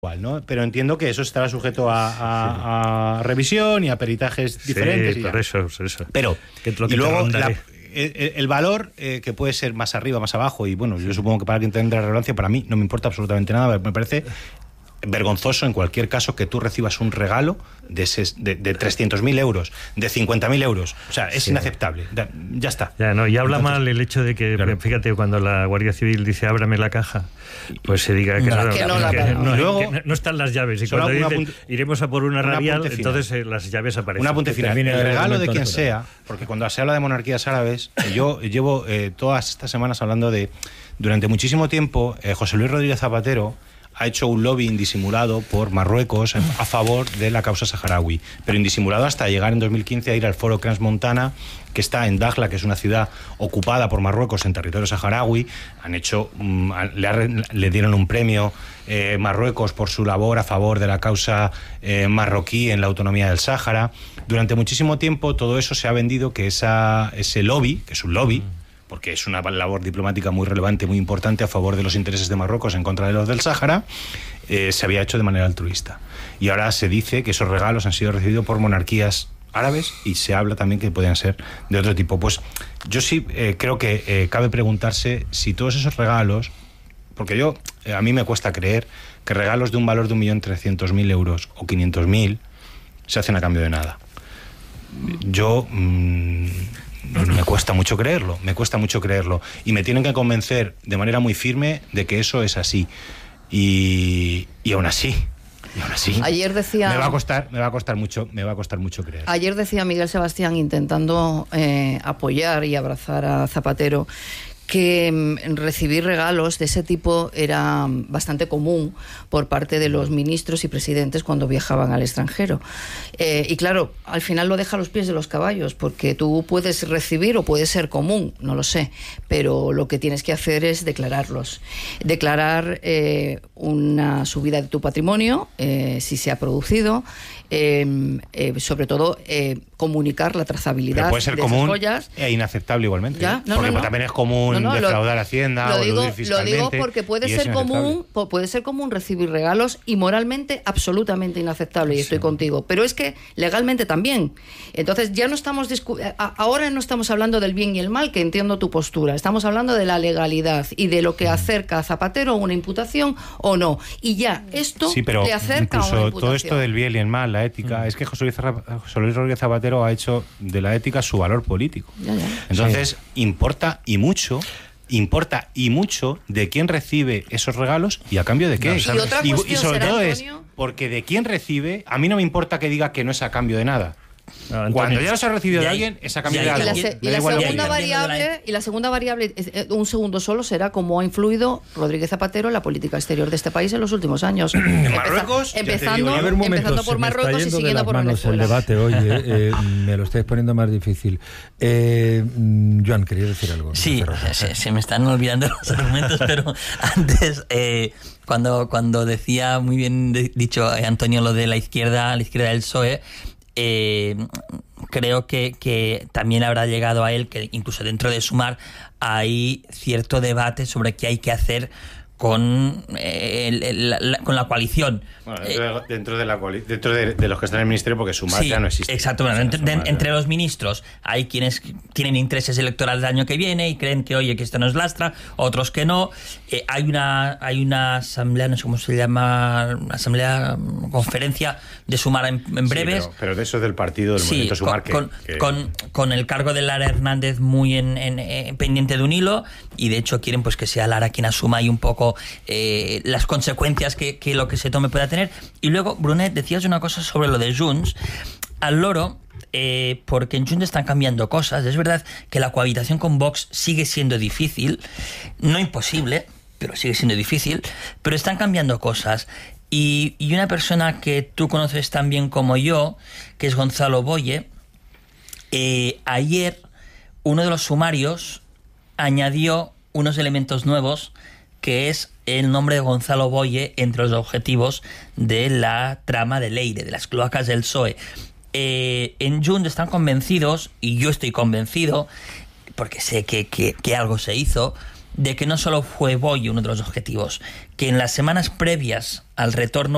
¿no? Pero entiendo que eso estará sujeto a revisión y a peritajes diferentes. Sí, por eso. Pero, y luego el valor que puede ser más arriba, más abajo, y bueno, yo supongo que para quien tendrá relevancia, para mí no me importa absolutamente nada, me parece vergonzoso en cualquier caso que tú recibas un regalo de 300.000 euros, de 50.000 euros. O sea, es inaceptable. Ya está. Y habla mal el hecho de que, claro, fíjate, cuando la Guardia Civil dice ábrame la caja, pues se diga que no están las llaves. Y cuando dicen iremos a por una radial, entonces las llaves aparecen. Un apunte final. El regalo de quien sea, porque cuando se habla de monarquías árabes, yo llevo todas estas semanas hablando de, durante muchísimo tiempo, José Luis Rodríguez Zapatero ha hecho un lobby indisimulado por Marruecos a favor de la causa saharaui, pero indisimulado hasta llegar en 2015 a ir al foro Crans-Montana, que está en Dakhla, que es una ciudad ocupada por Marruecos en territorio saharaui. Le dieron un premio Marruecos por su labor a favor de la causa marroquí en la autonomía del Sáhara. Durante muchísimo tiempo todo eso se ha vendido que ese lobby, que es un lobby, porque es una labor diplomática muy relevante, muy importante a favor de los intereses de Marruecos en contra de los del Sáhara, se había hecho de manera altruista. Y ahora se dice que esos regalos han sido recibidos por monarquías árabes y se habla también que podían ser de otro tipo. Pues yo sí creo que cabe preguntarse si todos esos regalos, porque a mí me cuesta creer que regalos de un valor de 1.300.000 euros o 500.000 se hacen a cambio de nada. Me cuesta mucho creerlo, y me tienen que convencer de manera muy firme de que eso es así, y aún así ayer decía, me va a costar mucho creer. Ayer decía Miguel Sebastián, intentando apoyar y abrazar a Zapatero, que recibir regalos de ese tipo era bastante común por parte de los ministros y presidentes cuando viajaban al extranjero. Y claro, al final lo deja a los pies de los caballos, porque tú puedes recibir o puede ser común, no lo sé, pero lo que tienes que hacer es declararlos. Declarar una subida de tu patrimonio, si se ha producido, sobre todo comunicar la trazabilidad puede ser de común esas joyas. E inaceptable igualmente. Porque también es común defraudar a Hacienda o eludir fiscalmente. Lo digo porque puede ser común recibir regalos y moralmente absolutamente inaceptable, y estoy contigo. Pero es que legalmente también. Entonces ya no estamos ahora no estamos hablando del bien y el mal, que entiendo tu postura. Estamos hablando de la legalidad y de lo que acerca a Zapatero a una imputación o no. Y ya esto le acerca a una imputación. Todo esto del bien y el mal, la ética, es que José Luis Rodríguez Zapatero ha hecho de la ética su valor político. Entonces, importa y mucho de quién recibe esos regalos y a cambio de qué. Y sobre todo Antonio, es porque de quién recibe, a mí no me importa que diga que no es a cambio de nada. Cuando ya los ha recibido de alguien, es a cambio de algo. Y la segunda variable, un segundo solo, será cómo ha influido Rodríguez Zapatero en la política exterior de este país en los últimos años. En Marruecos, empezando por Marruecos y siguiendo por Venezuela. El debate, oye, me lo estáis poniendo más difícil. Joan, quería decir algo. Sí, se me están olvidando los argumentos, pero antes, cuando decía muy bien dicho Antonio lo de la izquierda del PSOE, creo que también habrá llegado a él que incluso dentro de Sumar hay cierto debate sobre qué hay que hacer con la coalición. Bueno, dentro de los que están en el ministerio, porque Sumar ya no existe. Exacto. Bueno, entre los ministros hay quienes tienen intereses electorales del año que viene y creen que, oye, que esto nos lastra, otros que no. Hay una asamblea, no sé cómo se llama, conferencia de Sumar en breves. Pero de eso es del partido del movimiento Sumar. Con el cargo de Lara Hernández muy en pendiente de un hilo, y de hecho quieren pues que sea Lara quien asuma ahí un poco las consecuencias que lo que se tome pueda tener. Y luego, Brunet, decías una cosa sobre lo de Junts al loro, porque en Junts están cambiando cosas. Es verdad que la cohabitación con Vox sigue siendo difícil, no imposible, pero sigue siendo difícil, pero están cambiando cosas. Y una persona que tú conoces tan bien como yo, que es Gonzalo Boye, ayer uno de los sumarios añadió unos elementos nuevos, que es el nombre de Gonzalo Boye entre los objetivos de la trama de Leire, de las cloacas del PSOE. En Junts están convencidos, y yo estoy convencido, porque sé que algo se hizo, de que no solo fue Boye uno de los objetivos, que en las semanas previas al retorno